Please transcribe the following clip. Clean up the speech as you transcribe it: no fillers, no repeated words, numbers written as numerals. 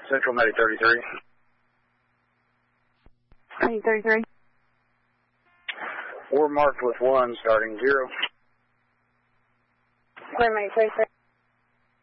Central Medic 33. Medic 33. We're marked with 1 starting 0. Clear Medic 33.